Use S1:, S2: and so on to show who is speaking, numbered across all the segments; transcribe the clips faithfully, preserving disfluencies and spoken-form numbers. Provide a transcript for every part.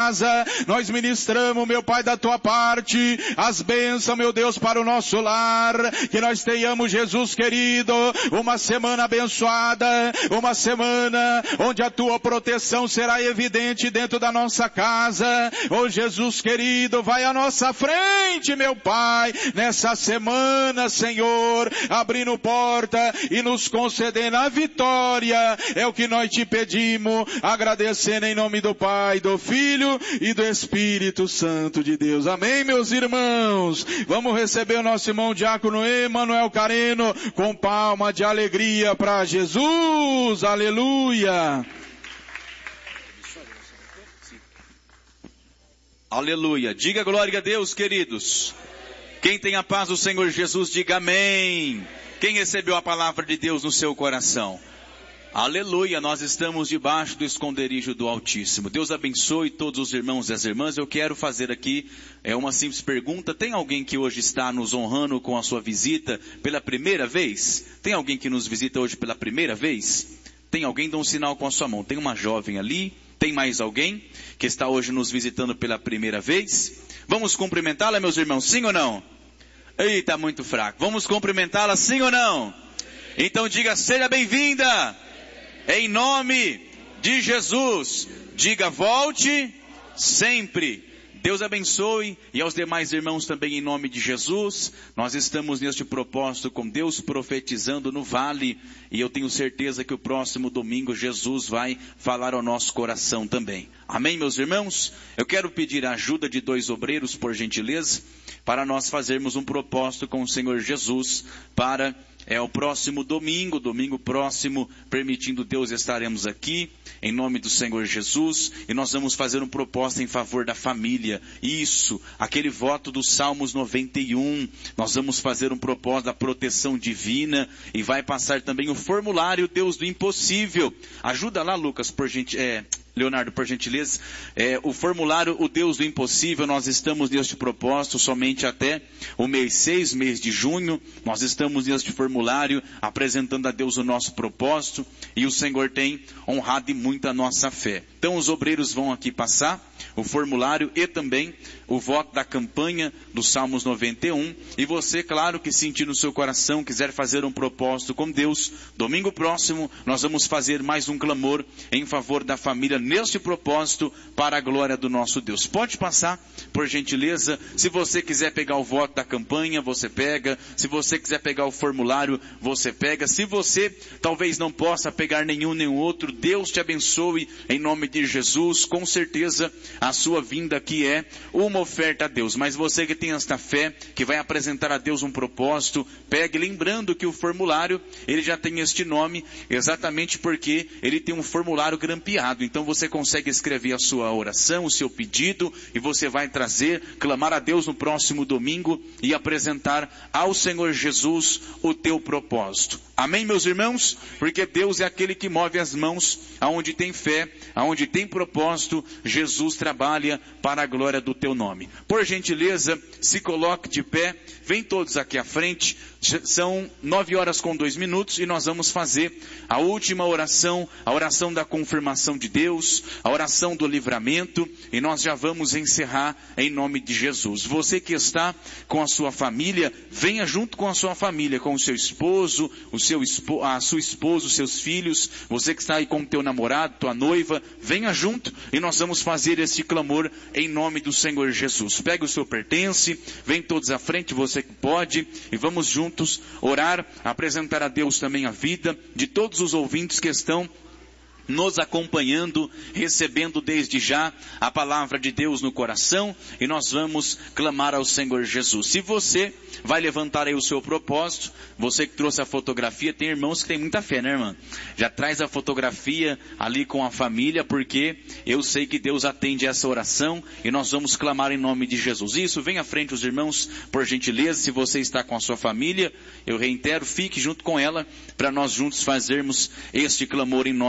S1: casa. Nós ministramos, meu Pai, da tua parte, as bênçãos, meu Deus, para o nosso lar. Que nós tenhamos, Jesus querido, uma semana abençoada, uma semana onde a tua proteção será evidente dentro da nossa casa. Oh Jesus querido, vai à nossa frente, meu Pai, nessa semana, Senhor, abrindo porta e nos concedendo a vitória. É o que nós te pedimos, agradecendo em nome do Pai, do Filho e do Espírito Santo de Deus. Amém, meus irmãos? Vamos receber o nosso irmão diácono Emanuel Careno com palma de alegria para Jesus. Aleluia.
S2: Aleluia. Diga glória a Deus, queridos. Quem tem a paz do Senhor Jesus, diga amém. Quem recebeu a palavra de Deus no seu coração? Aleluia, nós estamos debaixo do esconderijo do Altíssimo. Deus abençoe todos os irmãos e as irmãs. Eu quero fazer aqui é, uma simples pergunta. Tem alguém que hoje está nos honrando com a sua visita pela primeira vez? Tem alguém que nos visita hoje pela primeira vez? Tem alguém? Dá um sinal com a sua mão. Tem uma jovem ali. Tem mais alguém que está hoje nos visitando pela primeira vez? Vamos cumprimentá-la, meus irmãos, sim ou não? Eita, muito fraco. Vamos cumprimentá-la, sim ou não? Então diga, seja bem-vinda. Em nome de Jesus. Diga, volte sempre. Deus abençoe, e aos demais irmãos também em nome de Jesus. Nós estamos neste propósito com Deus profetizando no vale, e eu tenho certeza que o próximo domingo Jesus vai falar ao nosso coração também. Amém, meus irmãos? Eu quero pedir a ajuda de dois obreiros, por gentileza, para nós fazermos um propósito com o Senhor Jesus para é o próximo domingo, domingo próximo, permitindo Deus, estaremos aqui, em nome do Senhor Jesus, e nós vamos fazer um propósito em favor da família. Isso, aquele voto dos Salmos noventa e um, nós vamos fazer um propósito da proteção divina, e vai passar também o formulário Deus do Impossível. Ajuda lá, Lucas, por gente, é... Leonardo, por gentileza, é, o formulário O Deus do Impossível, nós estamos neste propósito somente até o mês seis, mês de junho, nós estamos neste formulário apresentando a Deus o nosso propósito, e o Senhor tem honrado muito a nossa fé. Então os obreiros vão aqui passar o formulário e também o voto da campanha dos Salmos noventa e um, e você, claro, que sentir no seu coração, quiser fazer um propósito com Deus, domingo próximo nós vamos fazer mais um clamor em favor da família neste propósito para a glória do nosso Deus. Pode passar, por gentileza. Se você quiser pegar o voto da campanha, você pega. Se você quiser pegar o formulário, você pega. Se você talvez não possa pegar nenhum nem outro, Deus te abençoe em nome de Jesus. Com certeza a sua vinda aqui é uma oferta a Deus. Mas você que tem esta fé, que vai apresentar a Deus um propósito, pegue, lembrando que o formulário, ele já tem este nome, exatamente porque ele tem um formulário grampeado. Então você consegue escrever a sua oração, o seu pedido, e você vai trazer, clamar a Deus no próximo domingo e apresentar ao Senhor Jesus o teu propósito. Amém, meus irmãos? Porque Deus é aquele que move as mãos aonde tem fé, aonde tem propósito. Jesus trabalha para a glória do teu nome. Por gentileza, se coloque de pé, vem todos aqui à frente. São nove horas com dois minutos e nós vamos fazer a última oração, a oração da confirmação de Deus, a oração do livramento, e nós já vamos encerrar em nome de Jesus. Você que está com a sua família, venha junto com a sua família, com o seu esposo, o seu espo, a sua esposa, os seus filhos, você que está aí com o teu namorado, tua noiva, venha junto e nós vamos fazer esse clamor em nome do Senhor Jesus. Pegue o seu pertence, vem todos à frente, você que pode, e vamos juntos orar, apresentar a Deus também a vida de todos os ouvintes que estão nos acompanhando, recebendo desde já a palavra de Deus no coração, e nós vamos clamar ao Senhor Jesus. Se você vai levantar aí o seu propósito, você que trouxe a fotografia, tem irmãos que tem muita fé, né, irmã? Já traz a fotografia ali com a família, porque eu sei que Deus atende essa oração, e nós vamos clamar em nome de Jesus. Isso, vem à frente os irmãos, por gentileza. Se você está com a sua família, eu reitero, fique junto com ela, para nós juntos fazermos este clamor em nome de Jesus.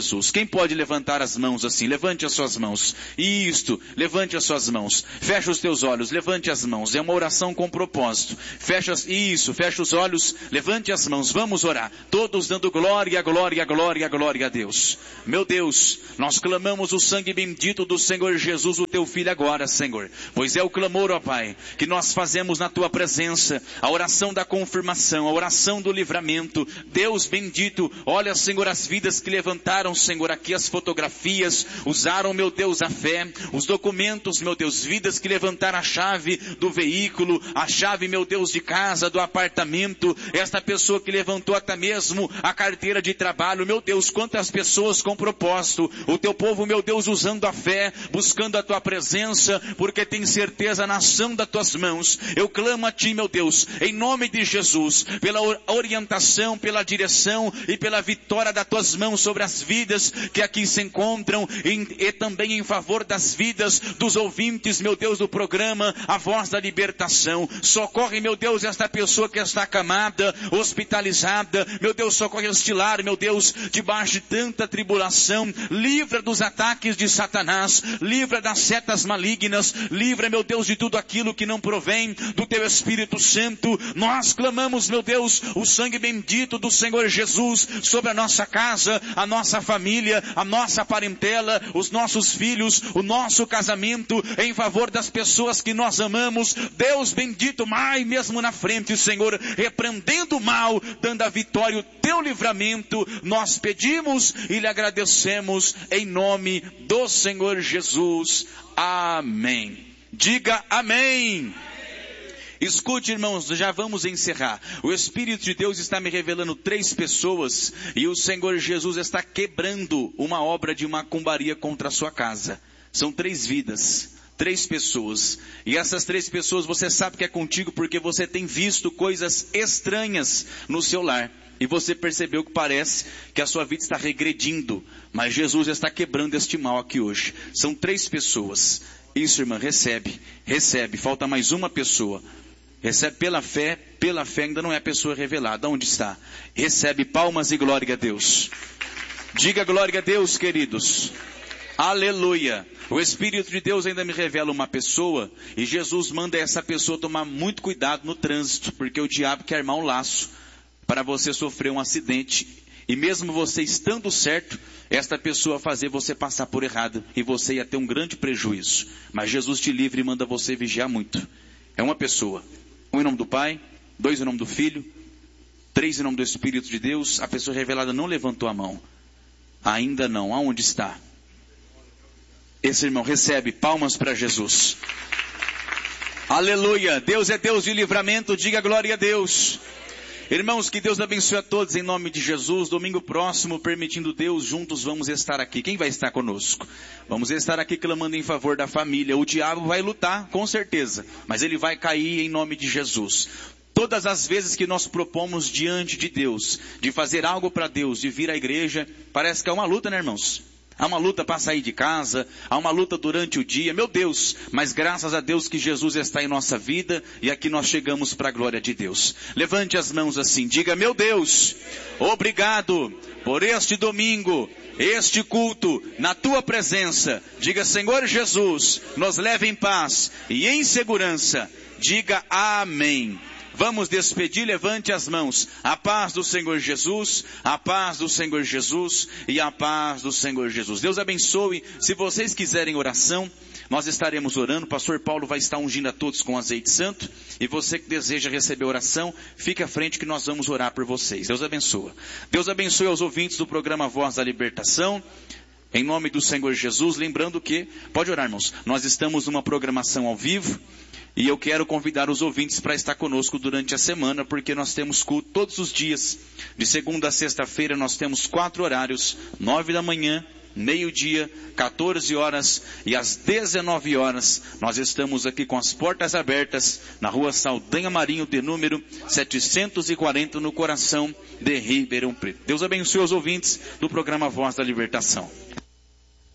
S2: Jesus. Quem pode levantar as mãos assim? Levante as suas mãos. Isto, levante as suas mãos. Fecha os teus olhos, levante as mãos. É uma oração com propósito. Fecha, isso, fecha os olhos, levante as mãos. Vamos orar. Todos dando glória, glória, glória, glória a Deus. Meu Deus, nós clamamos o sangue bendito do Senhor Jesus, o teu Filho agora, Senhor. Pois é o clamor, ó Pai, que nós fazemos na tua presença. A oração da confirmação, a oração do livramento. Deus bendito, olha, Senhor, as vidas que levantaram, Senhor, aqui as fotografias, usaram, meu Deus, a fé, os documentos, meu Deus, vidas que levantaram a chave do veículo, a chave, meu Deus, de casa, do apartamento, esta pessoa que levantou até mesmo a carteira de trabalho, meu Deus, quantas pessoas com propósito, o teu povo, meu Deus, usando a fé, buscando a tua presença, porque tem certeza na ação das tuas mãos. Eu clamo a ti, meu Deus, em nome de Jesus, pela orientação, pela direção e pela vitória das tuas mãos sobre as vidas que aqui se encontram e, e também em favor das vidas dos ouvintes, meu Deus, do programa A Voz da Libertação. Socorre, meu Deus, esta pessoa que está acamada, hospitalizada, meu Deus, socorre este lar, meu Deus, debaixo de tanta tribulação. Livra dos ataques de Satanás, livra das setas malignas, livra, meu Deus, de tudo aquilo que não provém do teu Espírito Santo. Nós clamamos, meu Deus, o sangue bendito do Senhor Jesus sobre a nossa casa, a nossa família, a nossa parentela, os nossos filhos, o nosso casamento, em favor das pessoas que nós amamos. Deus bendito, mais mesmo na frente, Senhor, repreendendo o mal, dando a vitória, o teu livramento, nós pedimos e lhe agradecemos em nome do Senhor Jesus. Amém. Diga amém. Escute, irmãos, já vamos encerrar. O Espírito de Deus está me revelando três pessoas e o Senhor Jesus está quebrando uma obra de macumbaria contra a sua casa. São três vidas, três pessoas. E essas três pessoas você sabe que é contigo porque você tem visto coisas estranhas no seu lar. E você percebeu que parece que a sua vida está regredindo. Mas Jesus está quebrando este mal aqui hoje. São três pessoas. Isso, irmã, recebe, recebe. Falta mais uma pessoa. Recebe pela fé, pela fé ainda não é a pessoa revelada. Onde está? Recebe palmas e glória a Deus. Diga glória a Deus, queridos. Aleluia. O Espírito de Deus ainda me revela uma pessoa e Jesus manda essa pessoa tomar muito cuidado no trânsito, porque o diabo quer armar um laço para você sofrer um acidente. E mesmo você estando certo, esta pessoa fazer você passar por errado e você ia ter um grande prejuízo. Mas Jesus te livre e manda você vigiar muito. É uma pessoa. Um em nome do Pai, dois em nome do Filho, três em nome do Espírito de Deus. A pessoa revelada não levantou a mão. Ainda não. Aonde está? Esse irmão recebe palmas para Jesus. Aleluia. Deus é Deus de livramento. Diga glória a Deus. Irmãos, que Deus abençoe a todos em nome de Jesus. Domingo próximo, permitindo Deus, juntos vamos estar aqui. Quem vai estar conosco? Vamos estar aqui clamando em favor da família. O diabo vai lutar, com certeza, mas ele vai cair em nome de Jesus. Todas as vezes que nós propomos diante de Deus, de fazer algo para Deus, de vir à igreja, parece que é uma luta, né, irmãos? Há uma luta para sair de casa, há uma luta durante o dia, meu Deus, mas graças a Deus que Jesus está em nossa vida e aqui nós chegamos para a glória de Deus. Levante as mãos assim, diga, meu Deus, obrigado por este domingo, este culto, na tua presença. Diga, Senhor Jesus, nos leve em paz e em segurança. Diga amém. Vamos despedir, levante as mãos. A paz do Senhor Jesus, a paz do Senhor Jesus e a paz do Senhor Jesus. Deus abençoe. Se vocês quiserem oração, nós estaremos orando. O pastor Paulo vai estar ungindo a todos com azeite santo. E você que deseja receber oração, fique à frente que nós vamos orar por vocês. Deus abençoe. Deus abençoe aos ouvintes do programa Voz da Libertação. Em nome do Senhor Jesus, lembrando que, pode orar, irmãos, nós estamos numa programação ao vivo. E eu quero convidar os ouvintes para estar conosco durante a semana, porque nós temos culto todos os dias. De segunda a sexta-feira nós temos quatro horários, nove da manhã, meio-dia, quatorze horas e às dezenove horas. Nós estamos aqui com as portas abertas na rua Saldanha Marinho, de número setecentos e quarenta, no coração de Ribeirão Preto. Deus abençoe os ouvintes do programa Voz da Libertação.